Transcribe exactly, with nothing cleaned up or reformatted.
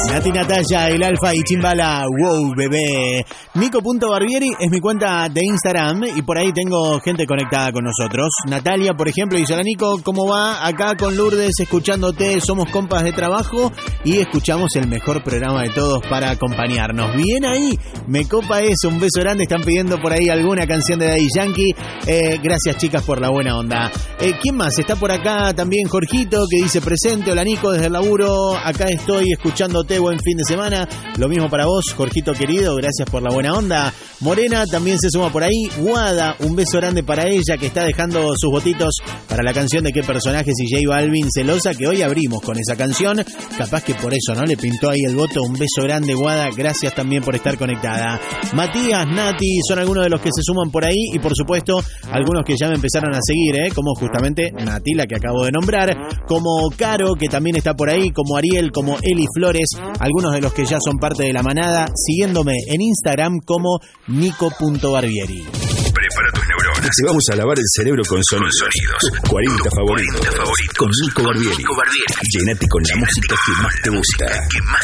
Nati Natalia, el Alfa y Chimbala, wow, bebé. Nico.barbieri es mi cuenta de Instagram y por ahí tengo gente conectada con nosotros. Natalia, por ejemplo, dice: hola Nico, ¿cómo va? Acá con Lourdes, escuchándote, somos compas de trabajo y escuchamos el mejor programa de todos para acompañarnos. Bien ahí, me copa eso, un beso grande. Están pidiendo por ahí alguna canción de Daddy Yankee. Eh, gracias chicas por la buena onda. Eh, ¿Quién más? Está por acá también Jorgito, que dice presente. Hola Nico, desde el laburo, acá estoy escuchándote, buen fin de semana. Lo mismo para vos, Jorgito querido, gracias por la buena onda. Morena también se suma por ahí. Guada, un beso grande para ella, que está dejando sus votitos para la canción de Qué Personajes y J Balvin, Celosa, que hoy abrimos con esa canción. Capaz que por eso, ¿no? Le pintó ahí el voto. Un beso grande, Guada, gracias también por estar conectada. Matías, Nati, son algunos de los que se suman por ahí y por supuesto algunos que ya me empezaron a seguir, ¿eh? Como justamente Nati, la que acabo de nombrar, como Caro, que también está por ahí, como Ariel, como Eli Flores, algunos de los que ya son parte de la manada, siguiéndome en Instagram como Nico.barbieri. Prepara tus neuronas. Te vamos a lavar el cerebro con sonidos. Tus cuarenta favoritos. Con Nico Barbieri. Llénate con la música que más te gusta.